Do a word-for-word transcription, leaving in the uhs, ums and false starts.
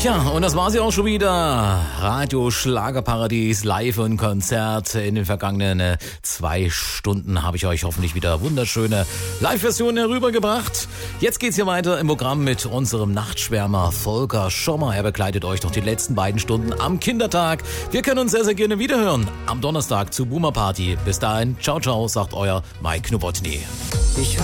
Tja, und das war's ja auch schon wieder. Radio Schlagerparadies live und Konzert. In den vergangenen äh, zwei Stunden habe ich euch hoffentlich wieder wunderschöne Live-Versionen herübergebracht. Jetzt geht's hier weiter im Programm mit unserem Nachtschwärmer Volker Schommer. Er begleitet euch noch die letzten beiden Stunden am Kindertag. Wir können uns sehr, sehr gerne wiederhören am Donnerstag zu Boomer Party. Bis dahin, ciao, ciao, sagt euer Mike Nowotny. Ich